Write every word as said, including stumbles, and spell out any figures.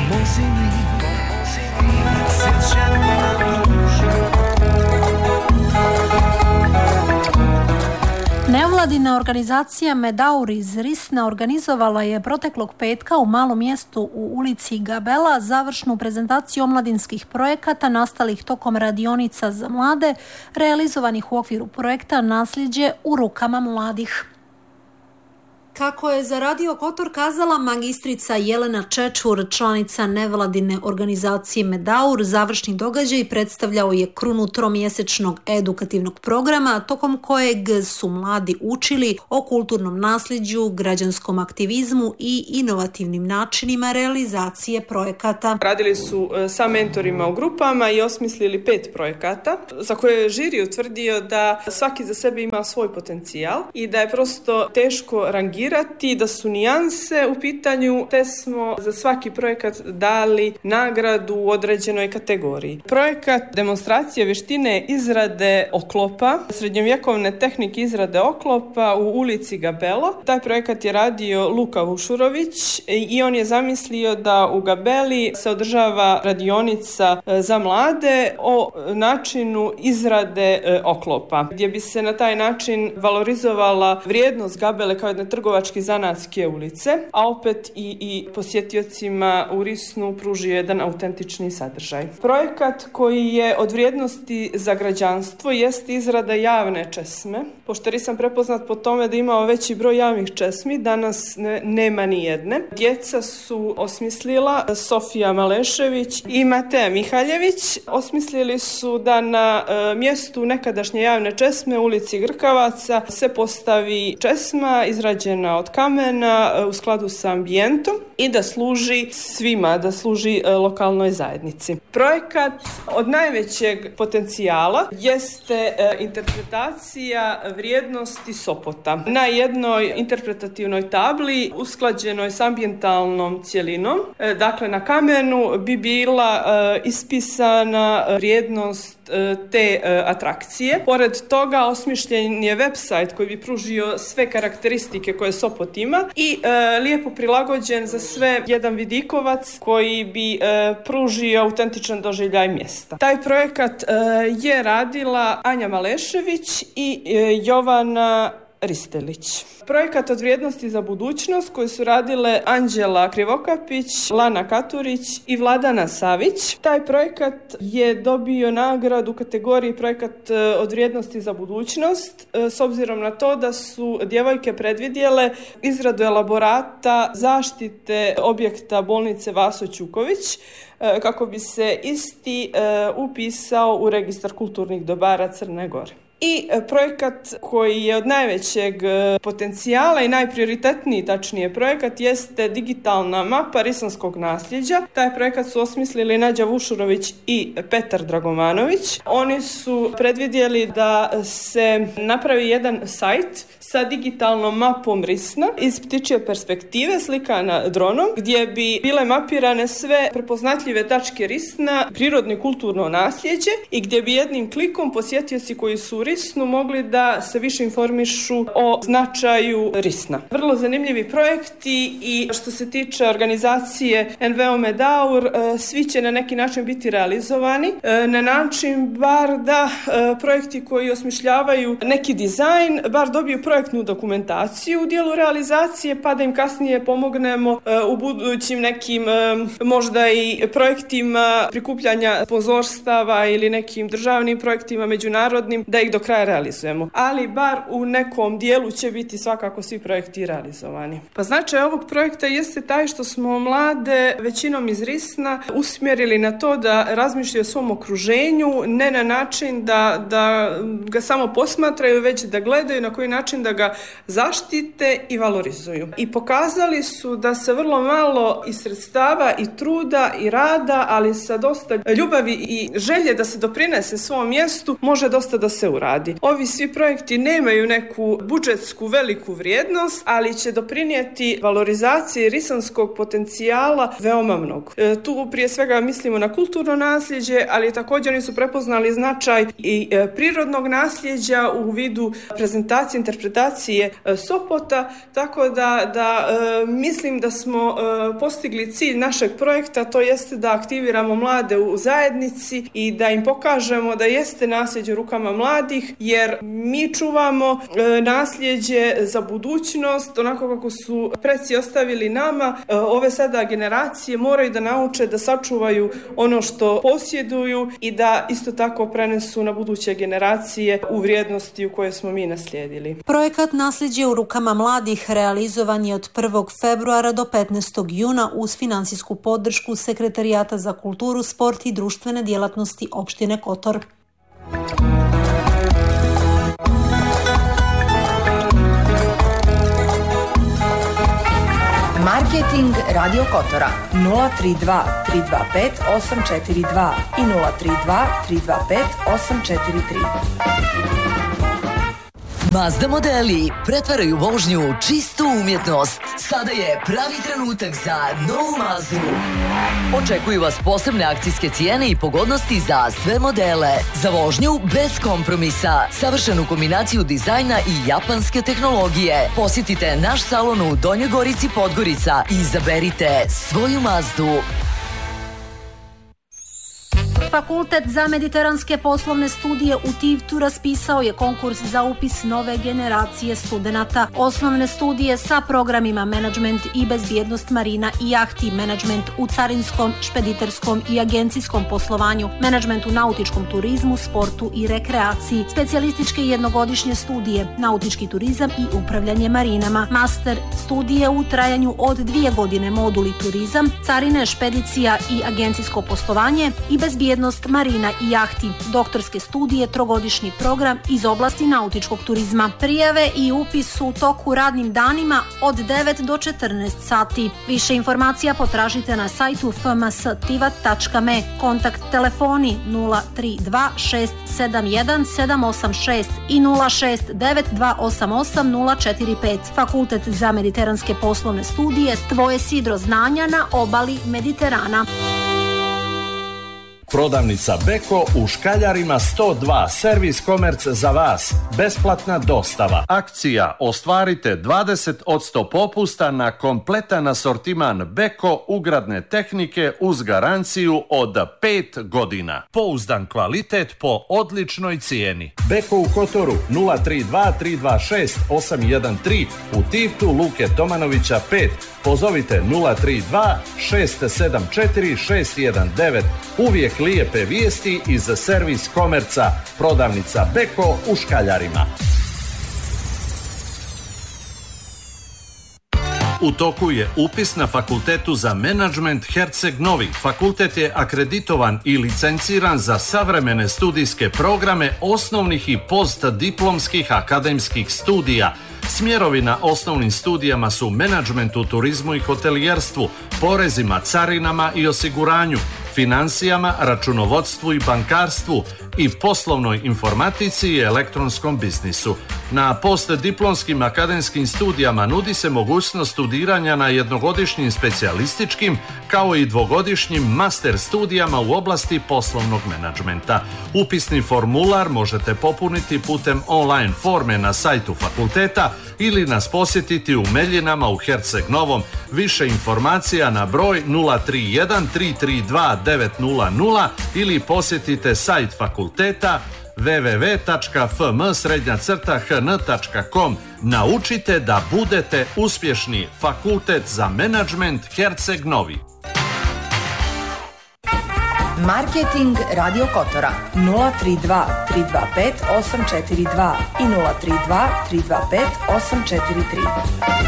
Pomozi mi, nek sjećam na dušu. Nevladina organizacija Medaur iz Risna organizovala je proteklog petka u malom mjestu u ulici Gabela završnu prezentaciju omladinskih projekata nastalih tokom radionica za mlade, realizovanih u okviru projekta Nasljeđe u rukama mladih. Kako je za Radio Kotor kazala magistrica Jelena Čečur, članica nevladine organizacije Medaur, završni događaj predstavljao je krunu tromjesečnog edukativnog programa tokom kojeg su mladi učili o kulturnom nasljeđu, građanskom aktivizmu i inovativnim načinima realizacije projekata. Radili su sa mentorima u grupama i osmislili pet projekata za koje je žiri utvrdio da svaki za sebe ima svoj potencijal i da je prosto teško rangirati, da su nijanse u pitanju, te smo za svaki projekat dali nagradu u određenoj kategoriji. Projekat demonstracije vještine izrade oklopa, srednjovjekovne tehnike izrade oklopa u ulici Gabelo. Taj projekat je radio Luka Vušurović i on je zamislio da u Gabeli se održava radionica za mlade o načinu izrade oklopa, gdje bi se na taj način valorizovala vrijednost Gabele kao jedne trgovačke zanatske ulice, a opet i, i posjetiocima u Risnu pružio jedan autentični sadržaj. Projekat koji je od vrijednosti za građanstvo jest izrada javne česme. Pošto Risan prepoznat po tome da imao veći broj javnih česmi, danas ne, nema ni jedne. Djeca su osmislila, Sofija Malešević i Mateja Mihaljević, osmislili su da na e, mjestu nekadašnje javne česme u ulici Grkavaca se postavi česma izrađena od kamena u skladu sa ambijentom i da služi svima, da služi lokalnoj zajednici. Projekat od najvećeg potencijala jeste interpretacija vrijednosti Sopota. Na jednoj interpretativnoj tabli usklađenoj s ambijentalnom cjelinom, dakle na kamenu bi bila ispisana vrijednost te atrakcije. Pored toga osmišljen je website koji bi pružio sve karakteristike koje Sopot ima i e, lijepo prilagođen za sve jedan vidikovac koji bi e, pružio autentičan doživljaj mjesta. Taj projekat e, je radila Anja Malešević i e, Jovana Ristelić. Projekat od vrijednosti za budućnost koji su radile Anđela Krivokapić, Lana Katurić i Vladana Savić. Taj projekat je dobio nagradu u kategoriji projekat od vrijednosti za budućnost s obzirom na to da su djevojke predvidjele izradu elaborata zaštite objekta bolnice Vaso Ćuković kako bi se isti upisao u registar kulturnih dobara Crne Gore. I projekat koji je od najvećeg potencijala i najprioritetniji, tačnije projekat, jeste digitalna mapa risanskog nasljeđa. Taj projekat su osmislili Nađa Vušurović i Petar Dragomanović. Oni su predvidjeli da se napravi jedan sajt sa digitalnom mapom Risna iz ptičje perspektive, slikana dronom, gdje bi bile mapirane sve prepoznatljive tačke Risna, prirodno i kulturno nasljeđe i gdje bi jednim klikom posjetioci koji su u Risnu mogli da se više informišu o značaju Risna. Vrlo zanimljivi projekti i što se tiče organizacije N V O Medaur, svi će na neki način biti realizovani na način bar da projekti koji osmišljavaju neki dizajn bar dobiju projektnu dokumentaciju u dijelu realizacije pa da im kasnije pomognemo u budućim nekim možda i projektima prikupljanja sponzorstava ili nekim državnim projektima međunarodnim da ih do kraja realizujemo. Ali bar u nekom dijelu će biti svakako svi projekti realizovani. Pa značaj ovog projekta jeste taj što smo mlade većinom iz Risna usmjerili na to da razmišljaju o svom okruženju, ne na način da, da ga samo posmatraju, već da gledaju na koji način da ga zaštite i valorizuju. I pokazali su da se vrlo malo i sredstava i truda i rada, ali sa dosta ljubavi i želje da se doprinese svom mjestu, može dosta da se uradi. uradi. Ovi svi projekti nemaju neku budžetsku veliku vrijednost, ali će doprinijeti valorizaciji risanskog potencijala veoma mnogo. E, tu prije svega mislimo na kulturno nasljeđe, ali također oni su prepoznali značaj i e, prirodnog nasljeđa u vidu prezentacije, interpretacije e, Sopota, tako da, da e, mislim da smo e, postigli cilj našeg projekta, to jeste da aktiviramo mlade u zajednici i da im pokažemo da jeste nasljeđe u rukama mladih, jer mi čuvamo e, nasljeđe za budućnost, onako kako su preci ostavili nama. E, ove sada generacije moraju da nauče da sačuvaju ono što posjeduju i da isto tako prenesu na buduće generacije u vrijednosti u koje smo mi naslijedili. Projekat Nasljeđe u rukama mladih realizovan je od prvog februara do petnaestog juna uz financijsku podršku Sekretarijata za kulturu, sport i društvene djelatnosti opštine Kotor. Marketing Radio Kotora nula tri dva tri dva pet osam četiri dva i nula tri dva tri dva pet osam četiri tri. Mazda modeli pretvaraju vožnju u čistu umjetnost. Sada je pravi trenutak za novu Mazdu. Očekuju vas posebne akcijske cijene i pogodnosti za sve modele. Za vožnju bez kompromisa. Savršenu kombinaciju dizajna i japanske tehnologije. Posjetite naš salon u Donjoj Gorici Podgorica i izaberite svoju Mazdu. Fakultet za mediteranske poslovne studije u Tivtu raspisao je konkurs za upis nove generacije studenata. Osnovne studije sa programima menadžment i bezbjednost marina i jahti, menadžment u carinskom, špediterskom i agencijskom poslovanju, menadžment u nautičkom turizmu, sportu i rekreaciji, specijalističke jednogodišnje studije, nautički turizam i upravljanje marinama, master studije u trajanju od dvije godine, moduli turizam, carine, špedicija i agencijsko poslovanje i bezbjednost marina i jahti, doktorske studije, trogodišnji program iz oblasti nautičkog turizma. Prijave i upis su u toku radnim danima od devet do četrnaest sati. Više informacija potražite na sajtu f m s tivat tačka m e. Kontakt telefoni nula tri dva šest sedam jedan sedam osam šest i nula šest devet dva osam osam nula četiri pet. Fakultet za mediteranske poslovne studije, tvoje sidro znanja na obali Mediterana. Prodavnica Beko u Škaljarima sto dva, servis komerc za vas, besplatna dostava. Akcija, ostvarite dvadeset posto popusta na kompletan asortiman Beko ugradne tehnike uz garanciju od pet godina. Pouzdan kvalitet po odličnoj cijeni. Beko u Kotoru nula tri dva tri dva šest osam jedan tri, u Tivtu Luke Tomanovića pet. Pozovite nula tri dva šest sedam četiri šest jedan devet. Uvijek lijepe vijesti iz servis komerca. Prodavnica Beko u Škaljarima. U toku je upis na Fakultetu za menadžment Herceg Novi. Fakultet je akreditovan i licenciran za savremene studijske programe osnovnih i postdiplomskih akademskih studija. Smjerovi na osnovnim studijama su menadžment u turizmu i hotelijerstvu, porezima, carinama i osiguranju, financijama, računovodstvu i bankarstvu i poslovnoj informatici i elektronskom biznisu. Na postdiplomskim akademskim studijama nudi se mogućnost studiranja na jednogodišnjim specijalističkim kao i dvogodišnjim master studijama u oblasti poslovnog menadžmenta. Upisni formular možete popuniti putem online forme na sajtu fakulteta ili nas posjetiti u Meljinama u Herceg Novom. Više informacija na broj nula tri jedan tri tri dva devet nula nula ili posjetite sajt fakulteta w w w tačka f m srednja crta h n tačka com. Naučite da budete uspješni. Fakultet za menadžment Herceg Novi. Marketing Radio Kotora nula tri dva tri dva pet osam četiri dva i nula tri dva tri dva pet osam četiri tri.